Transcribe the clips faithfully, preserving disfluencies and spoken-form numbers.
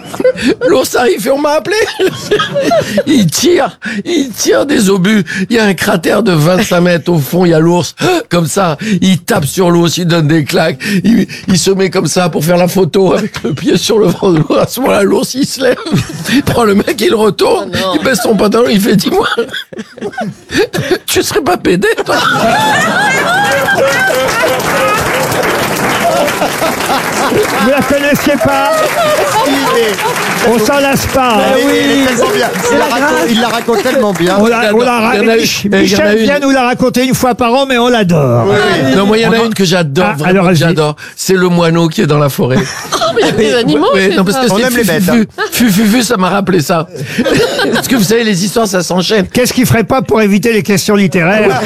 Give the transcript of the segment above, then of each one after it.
L'ours arrive et on m'a appelé. Il tire, il tire des obus. Il y a un cratère de vingt-cinq mètres au fond, il y a l'ours. Comme ça, il tape sur l'ours, il donne des claques. Il, il se met comme ça pour faire la photo avec le pied sur le ventre de l'ours. À ce moment-là, l'ours, il se lève. Il prend le mec, il retourne. Oh il baisse son pantalon, il fait, dis-moi, tu serais pas pédé, toi? Vous la connaissiez pas? On s'en lasse pas. Ah oui, il est tellement bien. Il la, raconte, il la raconte tellement bien. On la, on la, Il y en a eu- Mich- il y en a Michel une. vient nous la raconter une fois par an, mais on l'adore. Oui, oui. Non, moi, il y en a On en- une que j'adore, Ah, vraiment alors, que vas-y. j'adore. C'est le moineau qui est dans la forêt. Il y a des animaux, Ouais, c'est non, parce que pas- On c'est aime les bêtes, Fufu, Fufu, Fufu, ça m'a rappelé ça. Parce que vous savez, les histoires, ça s'enchaîne. Qu'est-ce qu'il ferait pas pour éviter les questions littéraires?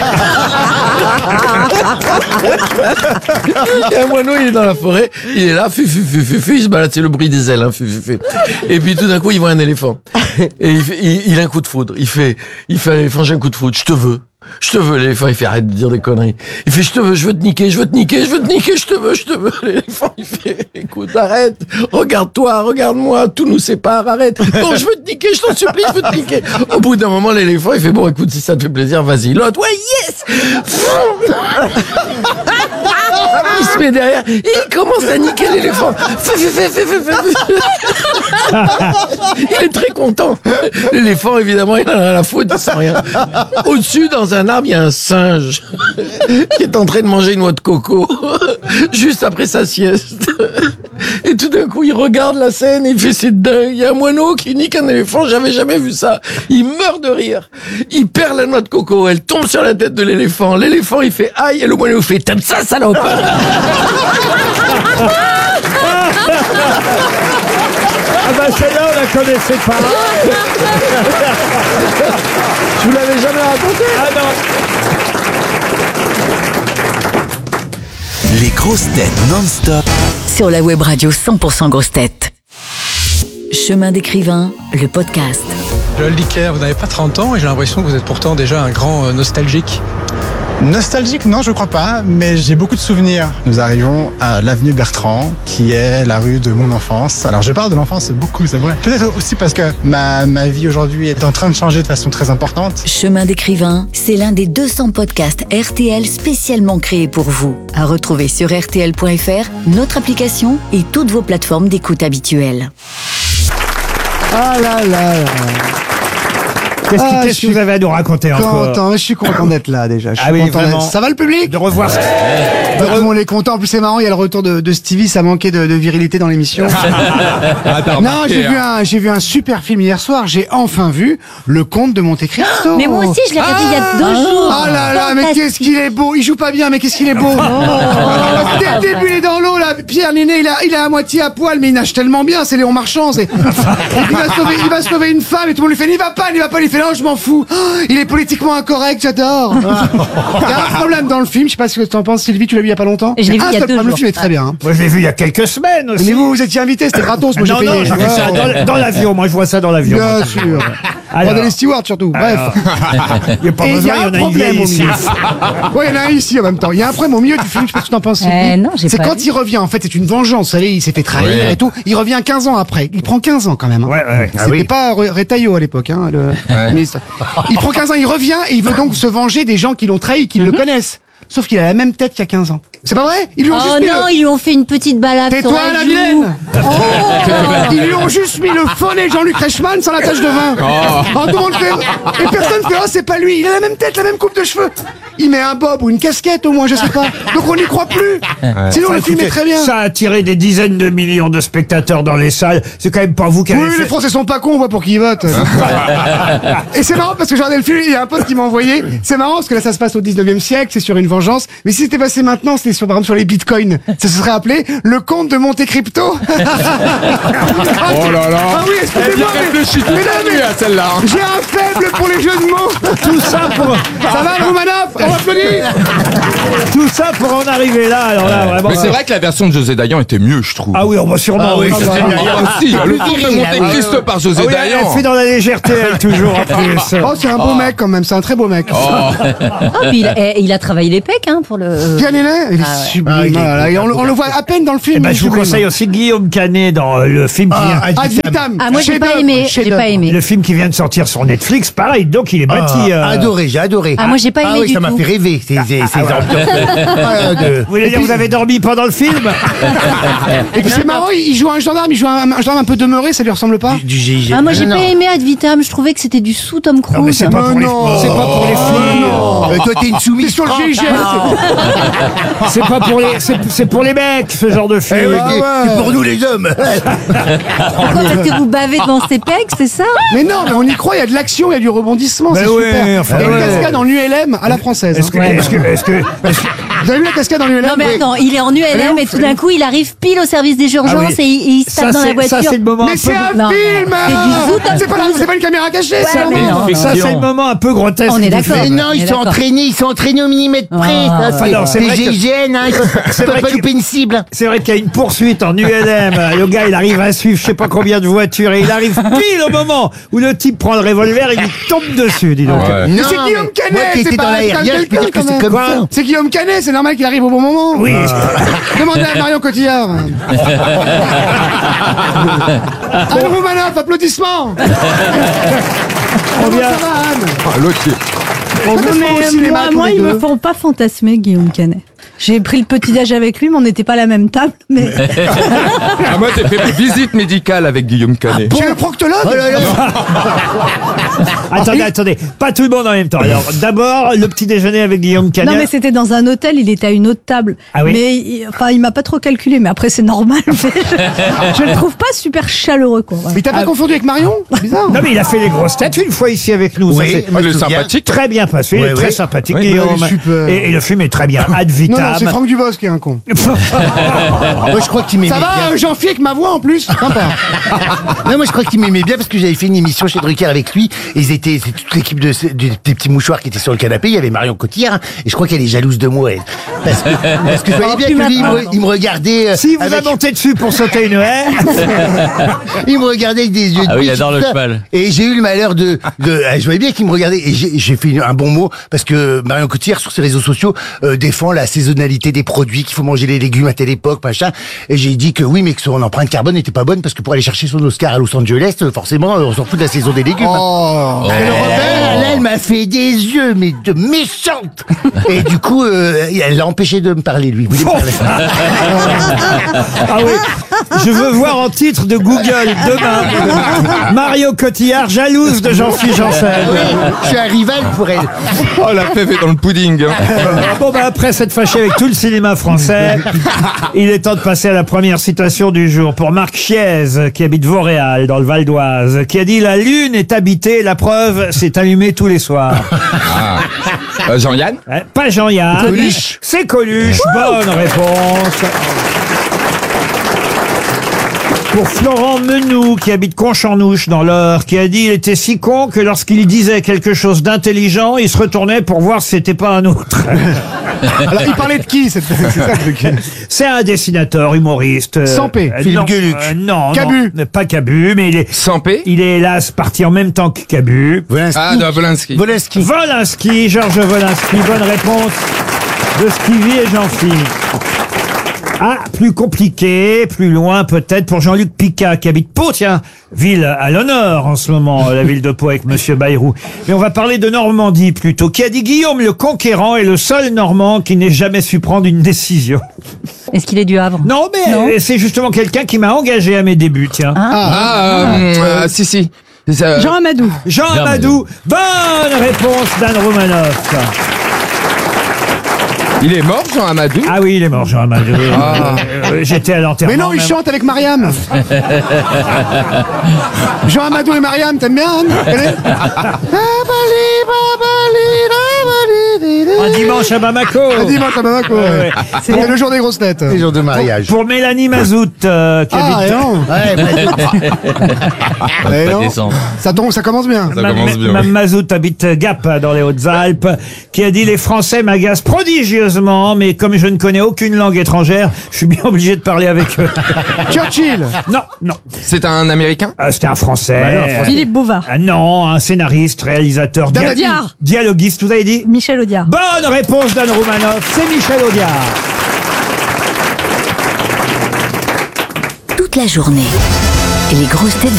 Et un moineau, il est dans la forêt, il est là, Fufu, Fufu, Fufu, il se balade, c'est le bruit des ailes, hein, Fufu, Fufu. Et puis tout d'un coup, il voit un éléphant. Et il, fait- il, il a un coup de foudre. Il fait, il fait à l'éléphant, j'ai un coup de foudre, je te veux. Je te veux, l'éléphant, il fait arrête de dire des conneries. Il fait, je te veux, je veux te niquer, je veux te niquer, je veux te niquer, je te veux, je te veux. L'éléphant, il fait, écoute, arrête, regarde-toi, regarde-moi, tout nous sépare, arrête. Bon, je veux te niquer, je t'en supplie, je veux te niquer. Au bout d'un moment, l'éléphant, il fait, bon, écoute, si ça te fait plaisir, vas-y. L'autre, ouais, yes! Il se met derrière, et il commence à niquer l'éléphant. Fais, fais, fais, fais, fais, fais. Il est très content. L'éléphant, évidemment, il en a la faute, il sent rien. Au-dessus, dans un arbre, il y a un singe qui est en train de manger une noix de coco juste après sa sieste. Et tout d'un coup, il regarde la scène et il fait, c'est dingue. Il y a un moineau qui nique un éléphant, j'avais jamais vu ça. Il meurt de rire. Il perd la noix de coco, elle tombe sur la tête de l'éléphant. L'éléphant, il fait aïe, et le moineau fait, t'aimes ça, salope? Ah bah celle-là, on la connaissait pas. Je vous l'avais jamais raconté. Ah non. Les grosses têtes non-stop. Sur la web radio cent pour cent grosses têtes. Chemin d'écrivain, le podcast. Joël Dicker, vous n'avez pas trente ans et j'ai l'impression que vous êtes pourtant déjà un grand euh, nostalgique. Nostalgique, non, je crois pas, mais j'ai beaucoup de souvenirs. Nous arrivons à l'avenue Bertrand, qui est la rue de mon enfance. Alors, je parle de l'enfance beaucoup, c'est vrai. Peut-être aussi parce que ma, ma vie aujourd'hui est en train de changer de façon très importante. Chemin d'écrivain, c'est l'un des deux cents podcasts R T L spécialement créés pour vous. À retrouver sur R T L point F R, notre application et toutes vos plateformes d'écoute habituelles. Ah là là là. Qu'est-ce qui- Ah, qu'est-ce je que vous suis avez à nous raconter encore? Content, je suis content d'être là déjà. Je suis Ah oui, content d'être- vraiment. Ça va le public? De revoir. Bah, tout le monde est content. En plus, c'est marrant, il y a le retour de, de Stevie, ça manquait de, de virilité dans l'émission. Non, j'ai vu un, j'ai vu un super film hier soir. J'ai enfin vu Le Comte de Monte Cristo. Mais moi aussi, je l'ai regardé il y a deux jours. Oh là là, mais qu'est-ce qu'il est beau! Il joue pas bien, mais qu'est-ce qu'il est beau! Dès le début, il est dans l'eau, là. Pierre Ninet, il a, il est à moitié à poil, mais il nage tellement bien, c'est Léon Marchand. c'est- il, va sauver, il va sauver une femme et tout le monde lui fait, il va pas, il va pas, il fait, non, je m'en fous. Oh, il est politiquement incorrect, j'adore. Il y a un problème dans le film, je sais pas ce que t'en penses, Sylvie, tu l'as vu il y a pas longtemps? Je l'ai vu Un il y a seul deux problème, le jours. film est très bien. hein. Moi, je l'ai vu il y a quelques semaines aussi. Mais vous, vous étiez invité, c'était gratos, moi j'ai non, payé. non, j'ai vu ça dans, dans l'avion. Moi, je vois ça dans l'avion. Bien sûr. Alors. Regardez les stewards surtout. Bref. Il n'y a pas Et il y besoin, a il y un en a une problème vieille au ici. milieu. Ouais, il y en a un ici en même temps. Il y a un problème au milieu du film, je sais pas ce que t'en penses. Euh, Sylvie. non, j'ai C'est pas quand vu. il revient, en fait, c'est une vengeance. Vous savez, il s'est fait trahir et tout. Il revient quinze ans après. Il prend quinze ans quand même. hein. Ouais, ouais. Ah C'était oui. pas Re- Retailleau à l'époque, hein, le ministre. Il prend quinze ans, il revient et il veut donc se venger des gens qui l'ont trahi, qui le connaissent. Sauf qu'il a la même tête qu'il y a quinze ans. C'est pas vrai? Ils lui ont Oh juste mis non, le... ils lui ont fait une petite balade sur Tais-toi, la la joue. vilaine! Oh Ils lui ont juste mis le faux nez Jean-Luc Reichmann sans la tache de vin. Alors, tout le monde fait... Et personne fait, oh, c'est pas lui. Il a la même tête, la même coupe de cheveux. Il met un bob ou une casquette au moins, je sais pas. Donc on n'y croit plus. Sinon, le film est très bien. Ça a attiré des dizaines de millions de spectateurs dans les salles. C'est quand même pas vous qui avez Oui, fait... les Français sont pas cons, on voit pour qui ils votent. Et c'est marrant parce que j'ai regardé le film, il y a un pote qui m'a envoyé. C'est marrant parce que là, ça se passe au dix-neuvième siècle, c'est sur une vengeance. Mais si c'était passé maintenant, c'était sur, par exemple, sur les bitcoins. Ça se serait appelé Le Comte de Monte Crypto. Oh là là. Ah oui, excusez-moi. mais- Réfléchis toute mais non, la nuit mais- à celle-là. hein. J'ai un faible pour les jeux de mots. Tout ça pour... Ça va, Romanov? On applaudit. Tout ça pour en arriver là. Alors là, vraiment... Mais c'est vrai que la version de José Dayan était mieux, je trouve. Ah oui, on va sûrement... Ah oui, oui. c'était meilleur aussi. Le Comte de Monte Cristo par José Ah oui, elle Dayan. fait dans la légèreté, elle, toujours, en plus. Oh, c'est un beau mec quand même, c'est un très beau mec. Ah, puis il, a, eh, il a travaillé les pecs, hein, pour le. Pierre Ninet, il est Ah ouais. sublime. Ah, il est Ah là là, et on, le- on le voit à peine dans le film. Eh ben, il est je vous sublime. conseille aussi Guillaume Canet dans euh, le film qui vient, Ah, Ad vitam. Ah, moi, j'ai pas Chef-d'œuvre, aimé. J'ai chef-d'œuvre. pas aimé. le film qui vient de sortir sur Netflix. Pareil, donc il est bâti. Ah, euh, Adoré, j'ai adoré. Ah, moi, j'ai pas Ah aimé oui, du ça m'a tout. fait rêver, ces, ces, ces ambiances. Ah, de- Vous voulez dire vous avez dormi pendant le film? Et puis c'est marrant, il il joue un gendarme, il joue un, un gendarme un peu demeuré, ça lui ressemble pas? du G I G. Ah, moi, j'ai Non, pas non. aimé Ad Vitam. Je trouvais que c'était du sous Tom Cruise. Non, mais c'est pas pour les, non. c'est pas pour les filles. Euh, toi, t'es une C'est soumise. sur le G I G. C'est pas pour les, c'est, c'est pour les mecs ce genre de film. Eh oui, Ah c'est- ouais. c'est pour nous les hommes. Pourquoi? Parce que vous bavez devant ses pecs, c'est ça? Mais non, mais on y croit, il y a de l'action, il y a du rebondissement, Mais c'est ouais, super. enfin, il y a une ouais. cascade en U L M à la française. Est-ce que, hein. est-ce que, est-ce que, est-ce que- Vous avez vu la cascade en U L M? Non, mais Oui. attends, il est en U L M et tout d'un coup, il arrive pile au service des urgences Ah oui. et il, il se tape ça, dans la c'est, voiture. ça c'est le moment Mais un c'est peu. un Non, film! c'est du zoo Tom C'est pas, la- Cruise. c'est pas une caméra cachée, Ouais, ça! mais non, non. Ça c'est le moment un peu grotesque. On est du d'accord. film. Mais non, On est ils sont d'accord. entraînés, ils sont entraînés au millimètre près. Ah, ça, c'est alors, c'est des vrai que- G I G N, hein, ils peuvent, C'est ils peuvent vrai pas que- louper une cible. C'est vrai qu'il y a une poursuite en U L M. Le gars, il arrive à suivre je sais pas combien de voitures et il arrive pile au moment où le type prend le revolver et il lui tombe dessus, dis donc. Ouais. Mais Non, c'est Guillaume mais Canet, moi qui c'est étais pas dans un l'aérien, je peux quelqu'un, dire que quand c'est même. comme Quoi ça. C'est Guillaume Canet, c'est normal qu'il arrive au bon moment. Oui. Demandez à Marion Cotillard. Anne Romanoff, applaudissements. On Comment vient- ça va, Anne? Ah, l'autre, il- On se voit au cinéma moi, tous moi les ils deux. me font pas fantasmer, Guillaume Canet. J'ai pris le petit-déj avec lui, mais on n'était pas à la même table. Mais Ah, moi, j'ai fait visite médicale avec Guillaume Canet. Chez le proctologue? Oh là là. Attendez, attendez, pas tout le monde en même temps. Alors, d'abord, le petit déjeuner avec Guillaume Canet. non, mais c'était dans un hôtel. Il était à une autre table. Ah oui. Mais il, enfin, il m'a pas trop calculé. Mais après, c'est normal. Mais je, je le trouve pas super chaleureux, quoi. Voilà. Mais t'as pas confondu avec Marion? C'est bizarre. Non, mais il a fait les grosses têtes une fois ici avec nous. Ça Oui, s'est Oh, il est je me souviens. sympathique. très bien passé. Il est Oui, très oui. sympathique, Oui, Guillaume. il est super. Et, et le film est très bien. Ad Non, vitam. non, c'est Franck Dubosc qui est un con. Moi, je crois qu'il m'aimait Ça va, bien. euh, Jean-Philippe, avec ma voix en plus? Sympa. Non, moi, je crois qu'il m'aimait bien parce que j'avais fait une émission chez Drucker avec lui. Et ils étaient, c'est toute l'équipe de, de- des petits mouchoirs qui étaient sur le canapé. Il y avait Marion Cotillard. Et je crois qu'elle est jalouse de moi, elle. Parce que, parce que je voyais bien plus que lui, il maintenant, me, il me regardait. euh, Si vous avec, a monté dessus pour sauter une haie. il me regardait avec des yeux de Ah oui, il biche, adore le tout ça. cheval. Et j'ai eu le malheur de, de, ah, je voyais bien qu'il me regardait. Et j'ai j'ai fait un bon mot parce que Marion Cotillard, sur ses réseaux sociaux, euh, défend la saisonnalité des produits, qu'il faut manger les légumes à telle époque, machin. Et j'ai dit que oui, mais que son empreinte carbone n'était pas bonne parce que pour aller chercher son Oscar à Los Angeles, euh, forcément, on s'en fout de la saison des légumes. Oh. Euh, là, elle m'a fait des yeux, mais de méchante. Et du coup, euh, elle l'a empêché de me parler, lui. Il voulait me parler. Ah oui. Je veux voir en titre de Google demain Mario Cotillard jalouse de Jean-Philippe Janssen. Oui, je suis un rival pour elle. Oh, la fève est dans le pudding. hein. Bon, bah, après s'être fâché avec tout le cinéma français, il est temps de passer à la première citation du jour pour Marc Chiez, qui habite Vauréal, dans le Val d'Oise, qui a dit « La lune est habitée, la preuve, c'est allumé tous les soirs. Euh, Jean-Yann » Hein, pas Jean-Yann. Coluche. C'est Coluche. Bonne réponse. Pour Florent Menou, qui habite Conchamnouche dans l'Eure, qui a dit il était si con que lorsqu'il disait quelque chose d'intelligent, il se retournait pour voir si c'était pas un autre. Alors, il parlait de qui? C'est c'est ça le truc. C'est un dessinateur, humoriste. euh, Sampé. euh, Philippe non, Gueluc. euh, non, Cabu. non, pas Cabu, mais il est, Sans paix il est hélas parti en même temps que Cabu. Ah, de Volinsky. Volinsky. Volinsky, Georges Volinsky, bonne réponse de Stevie et Jean-Philippe. Ah, plus compliqué, plus loin peut-être pour Jean-Luc Picard qui habite Pau, tiens, ville à l'honneur en ce moment, la ville de Pau avec Monsieur Bayrou. Mais on va parler de Normandie plutôt, qui a dit Guillaume le Conquérant est le seul Normand qui n'ait jamais su prendre une décision. Est-ce qu'il est du Havre? Non, mais Non. euh, c'est justement quelqu'un qui m'a engagé à mes débuts, tiens. Ah, euh, euh, si, si. C'est, euh, Jean Amadou. Jean Amadou, bonne réponse d'Anne Romanoff. Il est mort, Jean Amadou? Ah oui, il est mort, Jean Amadou. Ah. Euh, J'étais à l'enterrement. Mais non, il même. chante avec Mariam. Jean Amadou et Mariam, t'aimes bien, Anne? Connais? Un dimanche à Bamako. Un dimanche à Bamako. ouais. C'est le jour des grosses têtes. Les jours de mariage. Pour Mélanie Mazout, euh, qui Ah, habite... et non. Ouais, bah, Et non. descendre. Ça tombe, ça commence bien. Ça Ma- commence bien, Mme oui. Mazout habite Gap, dans les Hautes-Alpes, qui a dit « Les Français m'agacent prodigieusement malheureusement, mais comme je ne connais aucune langue étrangère, je suis bien obligé de parler avec eux. Churchill. Non, non. C'est un Américain? Ah, c'était un Français. Bah non, un Français. Philippe Bouvard. Ah non, un scénariste, réalisateur, dia- Audiard. dialoguiste, vous avez dit? Michel Audiard. Bonne réponse d'Anne Roumanoff, c'est Michel Audiard. Toute la journée, les grosses têtes